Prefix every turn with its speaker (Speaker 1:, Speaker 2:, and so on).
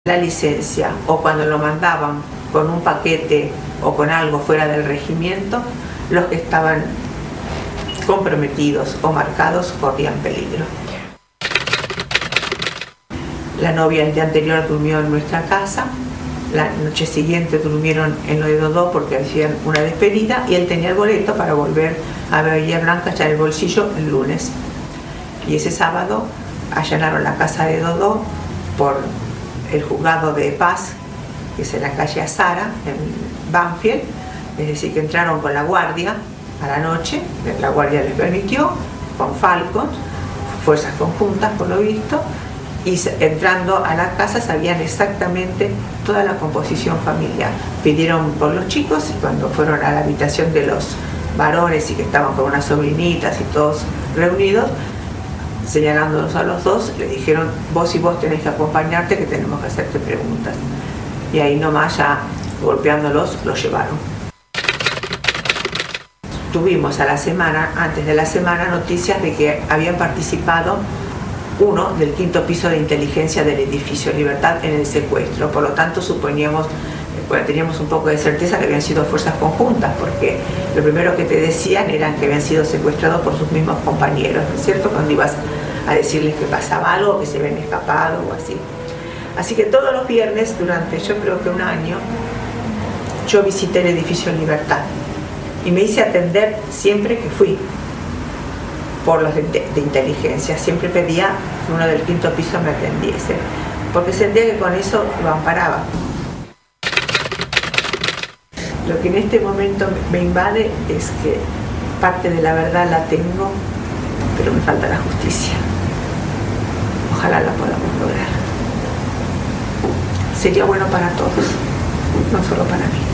Speaker 1: la licencia o cuando lo mandaban con un paquete o con algo fuera del regimiento, los que estaban comprometidos o marcados corrían peligro. La novia el día anterior durmió en nuestra casa, la noche siguiente durmieron en lo de Dodó porque hacían una despedida y él tenía el boleto para volver a Bahía Blanca ya en el bolsillo el lunes. Y ese sábado allanaron la casa de Dodó por el juzgado de paz, que es en la calle Azara, en Banfield, es decir, que entraron con la guardia a la noche, la guardia les permitió, con Falcons, fuerzas conjuntas por lo visto, y entrando a la casa sabían exactamente toda la composición familiar. Pidieron por los chicos y cuando fueron a la habitación de los varones y que estaban con unas sobrinitas y todos reunidos, señalándolos a los dos, le dijeron: vos y vos tenés que acompañarte, que tenemos que hacerte preguntas. Y ahí nomás, ya golpeándolos, los llevaron. Tuvimos a la semana, antes de la semana, noticias de que habían participado uno del 5º piso de inteligencia del edificio Libertad en el secuestro. Por lo tanto, suponíamos, bueno, teníamos un poco de certeza que habían sido fuerzas conjuntas, porque lo primero que te decían era que habían sido secuestrados por sus mismos compañeros, ¿no es cierto? Cuando ibas a decirles que pasaba algo, que se habían escapado o así. Así que todos los viernes, durante yo creo que un año, yo visité el edificio Libertad y me hice atender siempre que fui por los de inteligencia. Siempre pedía que uno del 5º piso me atendiese, porque sentía que con eso lo amparaba. Lo que en este momento me invade es que parte de la verdad la tengo, pero me falta la justicia. Ojalá la podamos lograr. Sería bueno para todos, no solo para mí.